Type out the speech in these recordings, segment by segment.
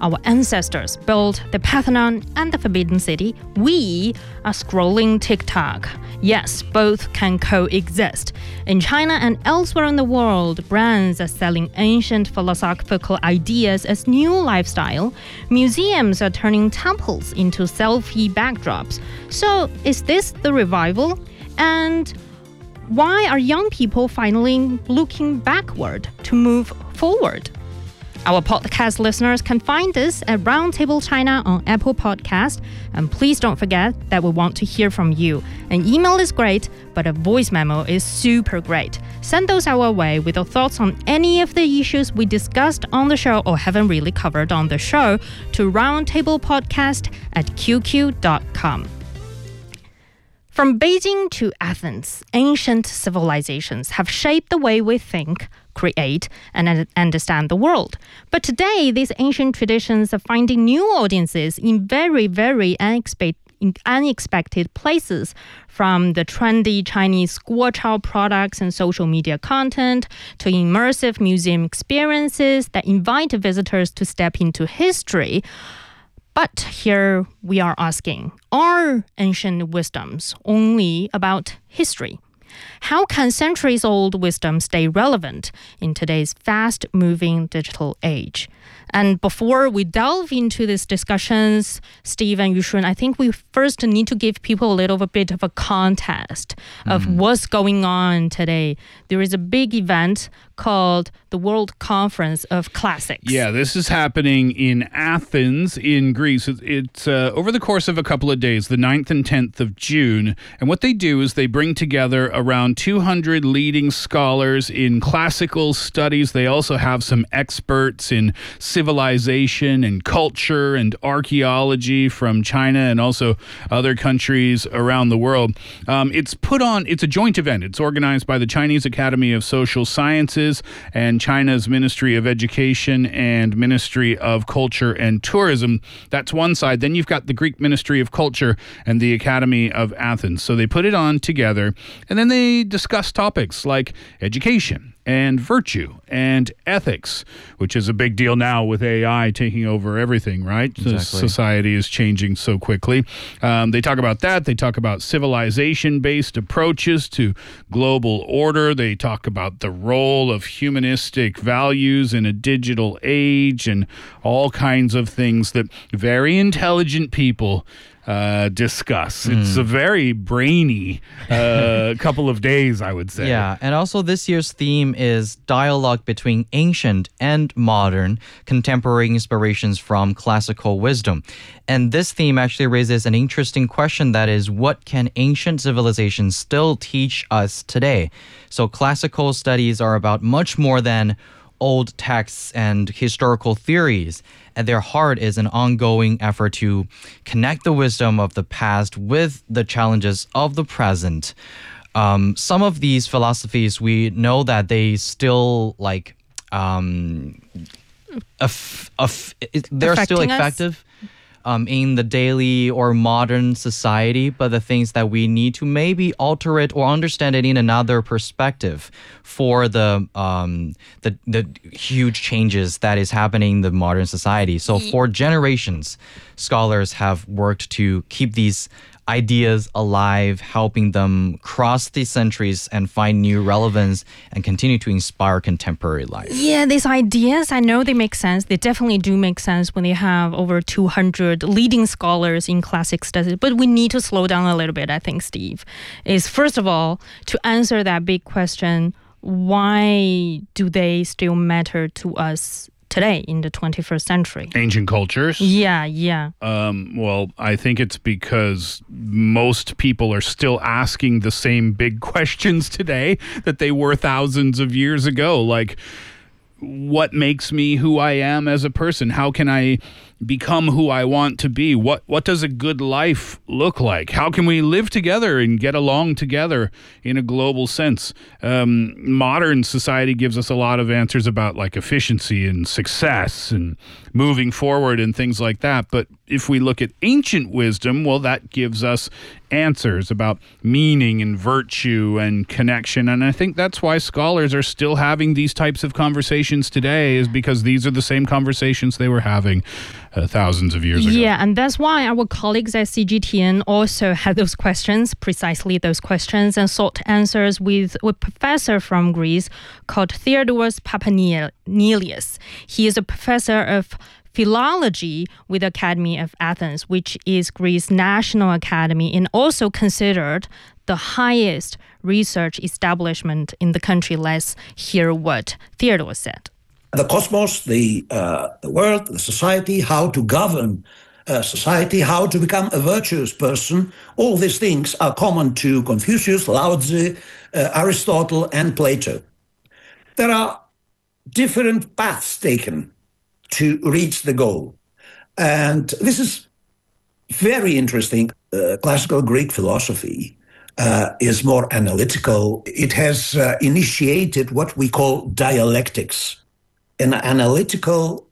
our ancestors built the Parthenon and the Forbidden City, we are scrolling TikTok. Yes, both can coexist. In China and elsewhere in the world, brands are selling ancient philosophical ideas as new lifestyle. Museums are turning temples into selfie backdrops. So, is this the revival? And why are young people finally looking backward to move forward? Our podcast listeners can find us at Roundtable China on Apple Podcast. And please don't forget that we want to hear from you. An email is great, but a voice memo is super great. Send those our way with your thoughts on any of the issues we discussed on the show or haven't really covered on the show to roundtablepodcast@qq.com. From Beijing to Athens, ancient civilizations have shaped the way we think, create, and understand the world. But today, these ancient traditions are finding new audiences in very, very unexpected places, from the trendy Chinese guochao products and social media content to immersive museum experiences that invite visitors to step into history. But here we are asking, are ancient wisdoms only about history? How can centuries-old wisdom stay relevant in today's fast-moving digital age? And before we delve into these discussions, Steve and Yushun, I think we first need to give people a little bit of a context of what's going on today. There is a big event called the World Conference of Classics. Yeah, this is happening in Athens in Greece. It's over the course of a couple of days, the 9th and 10th of June. And what they do is they bring together around 200 leading scholars in classical studies. They also have some experts in civilization and culture and archaeology from China and also other countries around the world. It's a joint event. It's organized by the Chinese Academy of Social Sciences and China's Ministry of Education and Ministry of Culture and Tourism. That's one side. Then you've got the Greek Ministry of Culture and the Academy of Athens. So they put it on together, and then they discuss topics like education and virtue and ethics, which is a big deal now with AI taking over everything, right? Exactly. Society is changing so quickly. They talk about that. They talk about civilization-based approaches to global order. They talk about the role of humanistic values in a digital age and all kinds of things that very intelligent people discuss. It's a very brainy couple of days, I would say. Yeah, and also this year's theme is dialogue between ancient and modern, contemporary inspirations from classical wisdom. And this theme actually raises an interesting question, that is, what can ancient civilizations still teach us today? So classical studies are about much more than old texts and historical theories. At their heart is an ongoing effort to connect the wisdom of the past with the challenges of the present. Some of these philosophies, we know that they still they're still effective in the daily or modern society, but the things that we need to maybe alter it or understand it in another perspective for the huge changes that is happening in the modern society. So for generations, scholars have worked to keep these ideas alive, helping them cross the centuries and find new relevance and continue to inspire contemporary life. Yeah, these ideas, I know they make sense. They definitely do make sense when they have over 200 leading scholars in classic studies. But we need to slow down a little bit, I think, Steve. Is first of all, to answer that big question, why do they still matter to us today in the 21st century? Ancient cultures? Yeah. Well, I think it's because most people are still asking the same big questions today that they were thousands of years ago. Like, what makes me who I am as a person? How can I become who I want to be? What does a good life look like? How can we live together and get along together in a global sense? Modern society gives us a lot of answers about like efficiency and success and moving forward and things like that. But if we look at ancient wisdom, well, that gives us answers about meaning and virtue and connection. And I think that's why scholars are still having these types of conversations today, is because these are the same conversations they were having thousands of years ago. Yeah, and that's why our colleagues at CGTN also had those questions, precisely those questions, and sought answers with a professor from Greece called Theodoros Papanelias. He is a professor of philology with the Academy of Athens, which is Greece's national academy and also considered the highest research establishment in the country. Let's hear what Theodoros said. The cosmos, the world, the society, how to govern society, how to become a virtuous person, all these things are common to Confucius, Lao Tzu, Aristotle, and Plato. There are different paths taken to reach the goal. And this is very interesting. Classical Greek philosophy is more analytical. It has initiated what we call dialectics, an analytical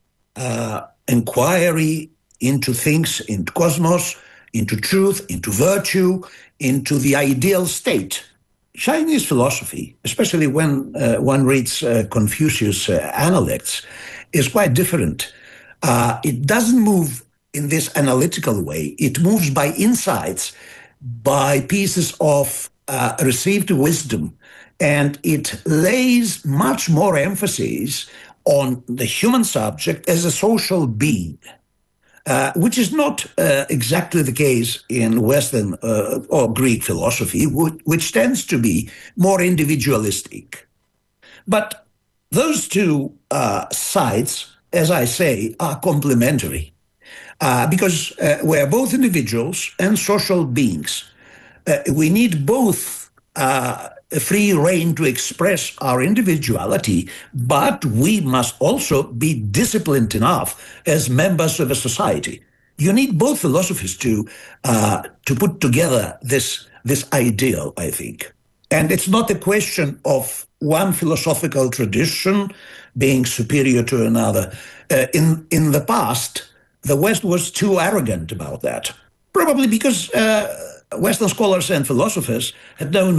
inquiry into things, into cosmos, into truth, into virtue, into the ideal state. Chinese philosophy, especially when one reads Confucius' Analects, is quite different. It doesn't move in this analytical way. It moves by insights, by pieces of received wisdom, and it lays much more emphasis on the human subject as a social being, which is not exactly the case in Western or Greek philosophy, which tends to be more individualistic. But those two sides, as I say, are complementary because we're both individuals and social beings. We need both a free rein to express our individuality, but we must also be disciplined enough as members of a society. You need both philosophies to put together this ideal, I think. And it's not a question of one philosophical tradition being superior to another. In the past, the West was too arrogant about that, probably because Western scholars and philosophers had no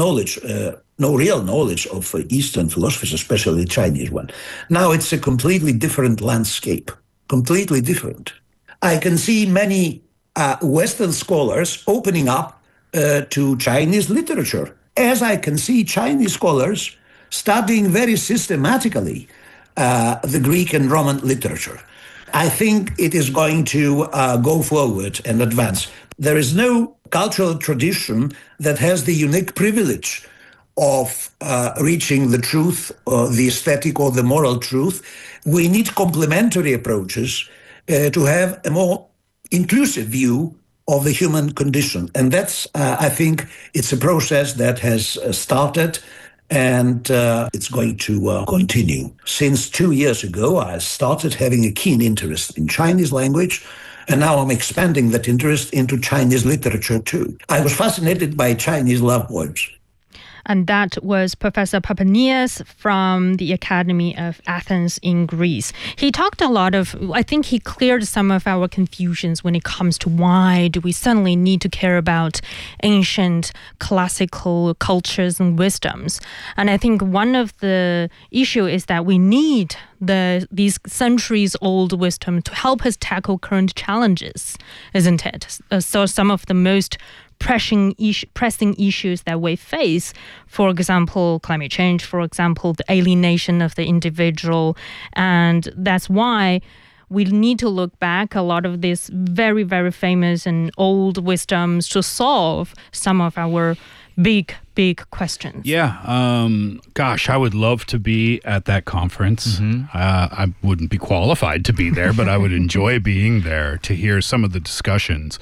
real knowledge of Eastern philosophies, especially Chinese one. Now it's a completely different landscape, completely different. I can see many Western scholars opening up to Chinese literature, as I can see Chinese scholars studying very systematically the Greek and Roman literature. I think it is going to go forward and advance. There is no cultural tradition that has the unique privilege of reaching the truth, or the aesthetic or the moral truth. We need complementary approaches to have a more inclusive view of the human condition. And that's, I think, it's a process that has started and it's going to continue. Since 2 years ago, I started having a keen interest in Chinese language, and now I'm expanding that interest into Chinese literature too. I was fascinated by Chinese love poems. And that was Professor Papanelias from the Academy of Athens in Greece. He talked a lot of, I think he cleared some of our confusions when it comes to why do we suddenly need to care about ancient classical cultures and wisdoms. And I think one of the issue is that we need these centuries-old wisdom to help us tackle current challenges, isn't it? So some of the most pressing issues that we face, for example, climate change, for example, the alienation of the individual. And that's why we need to look back a lot of these very, very famous and old wisdoms to solve some of our big questions. Yeah. Gosh, I would love to be at that conference. I wouldn't be qualified to be there, but I would enjoy being there to hear some of the discussions.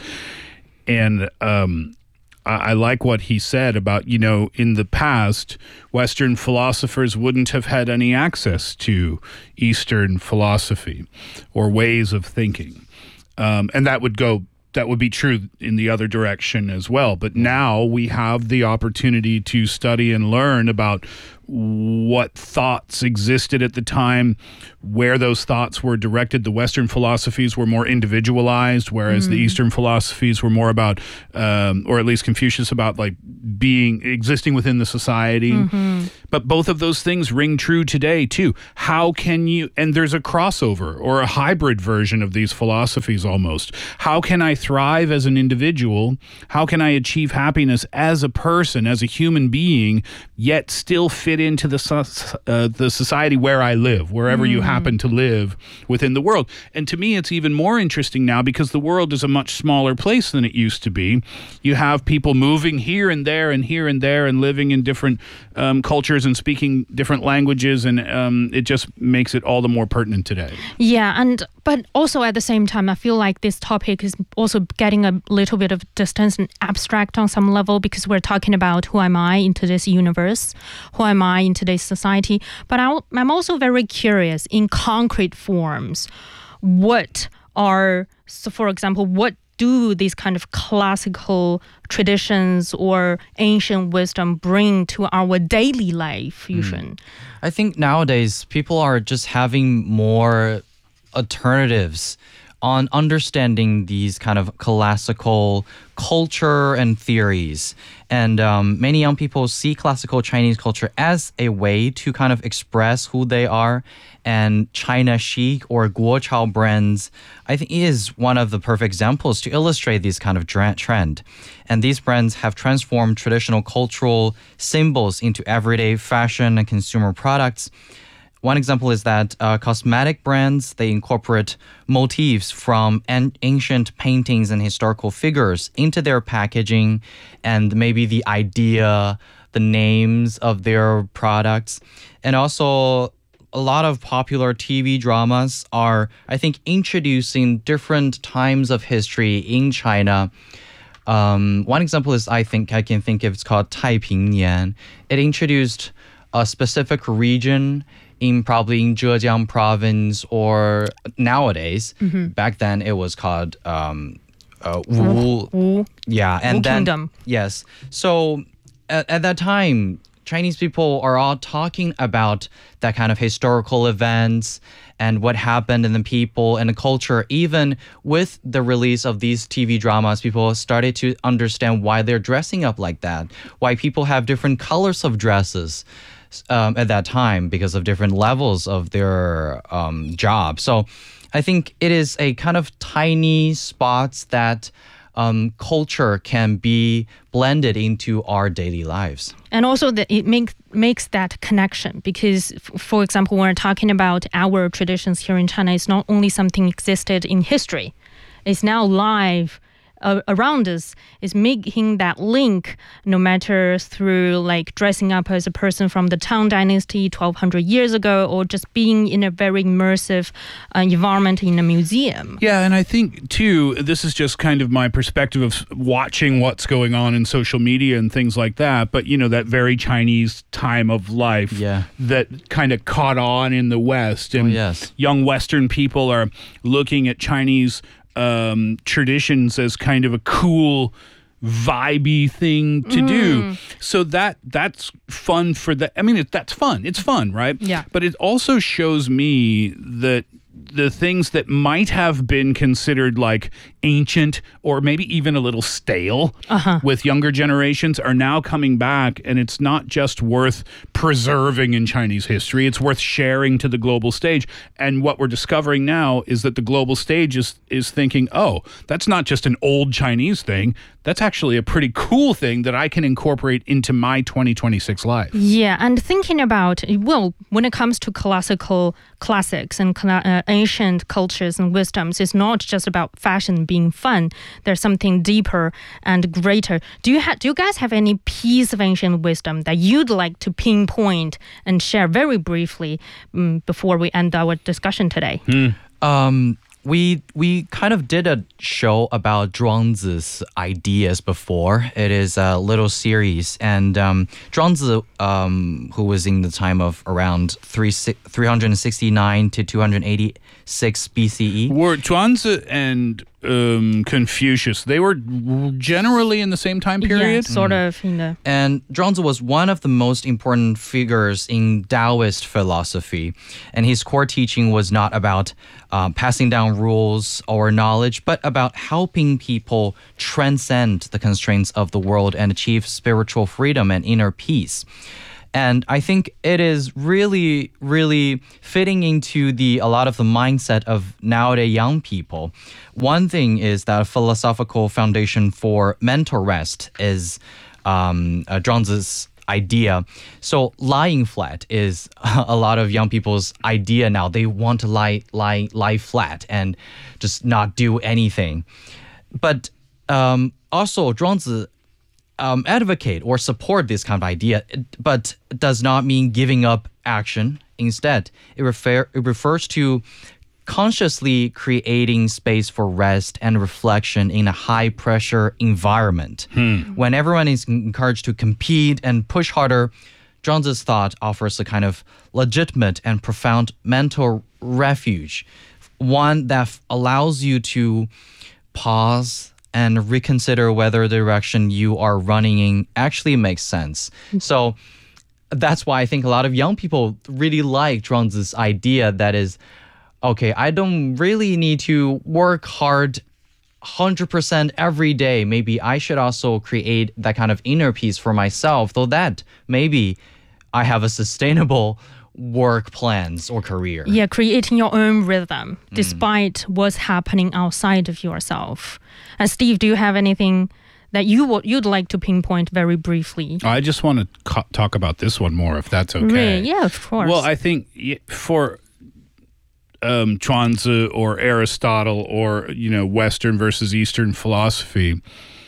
And I like what he said about, in the past, Western philosophers wouldn't have had any access to Eastern philosophy or ways of thinking. And that would go that would be true in the other direction as well. But now we have the opportunity to study and learn about what thoughts existed at the time, where those thoughts were directed. The Western philosophies were more individualized, whereas the Eastern philosophies were more about, or at least Confucius, about like existing within the society. But both of those things ring true today too. How can you, and there's a crossover or a hybrid version of these philosophies almost. How can I thrive as an individual? How can I achieve happiness as a person, as a human being, yet still fit into the society where I live, wherever you happen to live within the world? And to me, it's even more interesting now because the world is a much smaller place than it used to be. You have people moving here and there and living in different cultures and speaking different languages, and it just makes it all the more pertinent today. Yeah, but also at the same time, I feel like this topic is also getting a little bit of distance and abstract on some level because we're talking about who am I in today's universe, who am I in today's society. But I'm also very curious in concrete forms, for example, what do these kind of classical traditions or ancient wisdom bring to our daily life, Yushen? I think nowadays people are just having more alternatives on understanding these kind of classical culture and theories. And many young people see classical Chinese culture as a way to kind of express who they are. And China Chic or Guochao brands, I think, is one of the perfect examples to illustrate this kind of trend. And these brands have transformed traditional cultural symbols into everyday fashion and consumer products. One example is that cosmetic brands, they incorporate motifs from ancient paintings and historical figures into their packaging and maybe the idea, the names of their products. And also, a lot of popular TV dramas are, I think, introducing different times of history in China. One example is, I can think of, it's called Taiping Nian. It introduced a specific region probably in Zhejiang province, or nowadays, back then it was called Wu. Yeah, and Wu then Kingdom. Yes. So at that time, Chinese people are all talking about that kind of historical events and what happened in the people and the culture. Even with the release of these TV dramas, people started to understand why they're dressing up like that, why people have different colors of dresses at that time because of different levels of their job. So I think it is a kind of tiny spots that culture can be blended into our daily lives. And also that it makes that connection because, for example, when we're talking about our traditions here in China, it's not only something existed in history. It's now live around us, is making that link, no matter through like dressing up as a person from the Tang Dynasty 1200 years ago, or just being in a very immersive environment in a museum. Yeah, and I think too, this is just kind of my perspective of watching what's going on in social media and things like that, but that very Chinese time of life that kind of caught on in the West, and young Western people are looking at Chinese traditions as kind of a cool, vibey thing to do. So that's fun for that. I mean, that's fun. It's fun, right? Yeah. But it also shows me that the things that might have been considered like ancient or maybe even a little stale with younger generations are now coming back, and it's not just worth preserving in Chinese history, it's worth sharing to the global stage. And what we're discovering now is that the global stage is thinking, oh, that's not just an old Chinese thing, that's actually a pretty cool thing that I can incorporate into my 2026 life. Yeah, and thinking about, well, when it comes to classics and ancient cultures and wisdoms, it's not just about fashion being fun. There's something deeper and greater. Do you guys have any piece of ancient wisdom that you'd like to pinpoint and share very briefly before we end our discussion today? We kind of did a show about Zhuangzi's ideas before. It is a little series, and Zhuangzi, who was in the time of around 369 to 280 6 BCE. Were Zhuangzi and Confucius, they were generally in the same time period? Yeah, sort of. And Zhuangzi was one of the most important figures in Taoist philosophy. And his core teaching was not about passing down rules or knowledge, but about helping people transcend the constraints of the world and achieve spiritual freedom and inner peace. And I think it is really, really fitting into a lot of the mindset of nowadays young people. One thing is that a philosophical foundation for mental rest is Zhuangzi's idea. So lying flat is a lot of young people's idea now. They want to lie flat and just not do anything. But also Zhuangzi advocate or support this kind of idea, but does not mean giving up action. Instead, it refers to consciously creating space for rest and reflection in a high-pressure environment. When everyone is encouraged to compete and push harder, Zhuangzi's thought offers a kind of legitimate and profound mental refuge, one that allows you to pause and reconsider whether the direction you are running in actually makes sense. So that's why I think a lot of young people really like Zhuangzi's idea that is, okay, I don't really need to work hard 100% every day. Maybe I should also create that kind of inner peace for myself, though that maybe I have a sustainable work plans or career. Yeah, creating your own rhythm despite what's happening outside of yourself. And Steve, do you have anything that you'd like to pinpoint very briefly? I just want to talk about this one more, if that's okay. Really? Yeah, of course. Well, I think for Zhuangzi or Aristotle or, Western versus Eastern philosophy,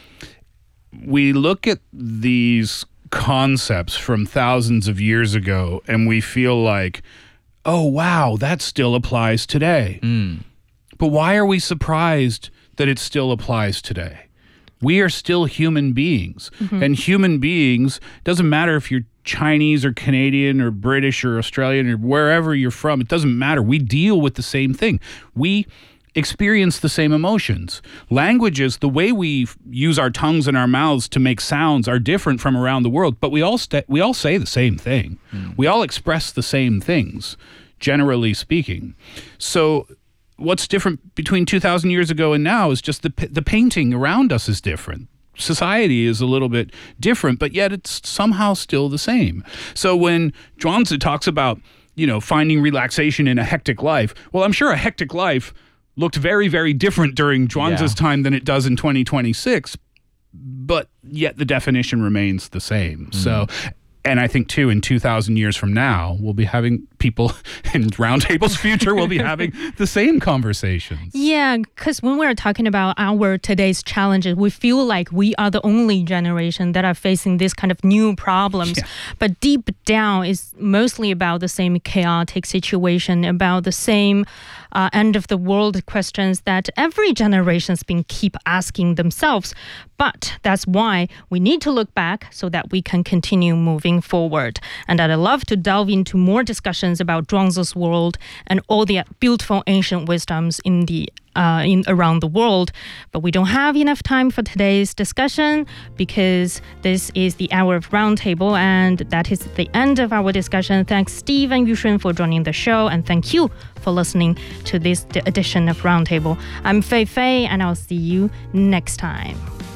we look at these concepts from thousands of years ago and we feel like, oh, wow, that still applies today. But why are we surprised that it still applies today? We are still human beings. And human beings, doesn't matter if you're Chinese or Canadian or British or Australian or wherever you're from, it doesn't matter. We deal with the same thing. We experience the same emotions. Languages, the way we use our tongues and our mouths to make sounds are different from around the world, but we all say the same thing. We all express the same things, generally speaking. So what's different between 2,000 years ago and now is just the painting around us is different. Society is a little bit different, but yet it's somehow still the same. So when Zhuangzi talks about, finding relaxation in a hectic life, well, I'm sure a hectic life looked very, very different during Zhuangzi's time than it does in 2026, but yet the definition remains the same. So, and I think, too, in 2,000 years from now, we'll be having people in Roundtable's future will be having the same conversations. Yeah, because when we're talking about our today's challenges, we feel like we are the only generation that are facing this kind of new problems. Yeah. But deep down, it's mostly about the same chaotic situation, about the same end of the world questions that every generation's been keep asking themselves. But that's why we need to look back so that we can continue moving forward. And I'd love to delve into more discussions about Zhuangzi's world and all the beautiful ancient wisdoms in around the world. But we don't have enough time for today's discussion because this is the hour of Roundtable, and that is the end of our discussion. Thanks, Steve and Yushun, for joining the show, and thank you for listening to this edition of Roundtable. I'm Fei Fei, and I'll see you next time.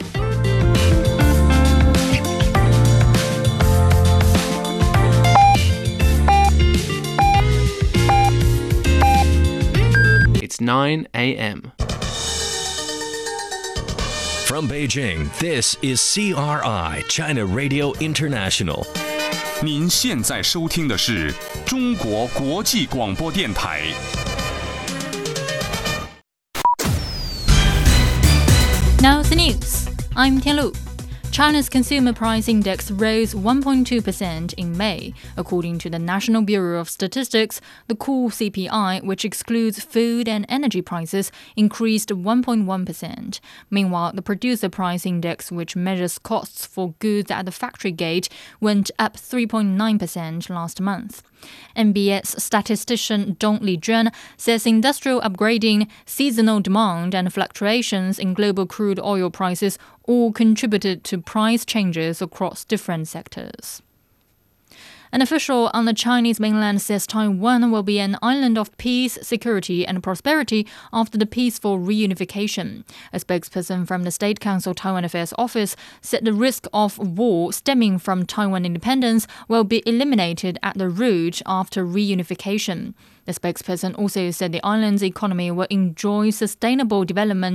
It's 9 a.m. From Beijing, this is CRI, China Radio International. 您现在收听的是中国国际广播电台。 Now the news. I'm Tianlu. China's consumer price index rose 1.2% in May. According to the National Bureau of Statistics, the core CPI, which excludes food and energy prices, increased 1.1%. Meanwhile, the producer price index, which measures costs for goods at the factory gate, went up 3.9% last month. NBS statistician Dong Lijuan says industrial upgrading, seasonal demand, and fluctuations in global crude oil prices all contributed to price changes across different sectors. An official on the Chinese mainland says Taiwan will be an island of peace, security, and prosperity after the peaceful reunification. A spokesperson from the State Council Taiwan Affairs Office said the risk of war stemming from Taiwan independence will be eliminated at the root after reunification. The spokesperson also said the island's economy will enjoy sustainable development